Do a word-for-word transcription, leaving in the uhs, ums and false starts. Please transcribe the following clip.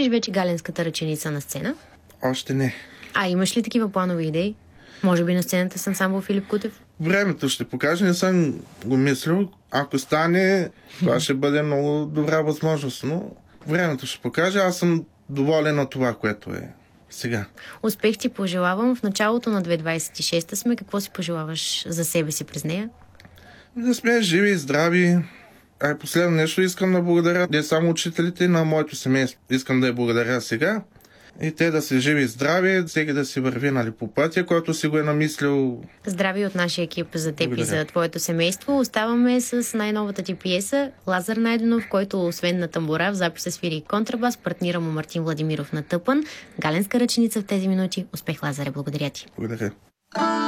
видиш вече галенската ръченица на сцена? Още не. А имаш ли такива планови идеи? Може би на сцената с ансамбъл Филип Кутев? Времето ще покаже, не съм го мислил. Ако стане, това ще бъде много добра възможност, но времето ще покаже. Аз съм доволен от това, което е сега. Успех ти пожелавам. В началото на две хиляди двадесет и шеста сме. Какво си пожелаваш за себе си през нея? Да сме живи и здрави. А последно нещо искам да благодаря не само учителите, на моето семейство. Искам да я благодаря сега. И те да са живи и здрави, всеки да си върви, нали, по пътя, който си го е намислил. Здрави от нашия екип за теб Благодаря. И за твоето семейство. Оставаме с най-новата ти пиеса Лазар Найденов, който освен на тамбура в записа свири и контрабас, партнира му Мартин Владимиров на тъпън. Галенска ръченица в тези минути. Успех, Лазаре, благодаря ти. Благодаря.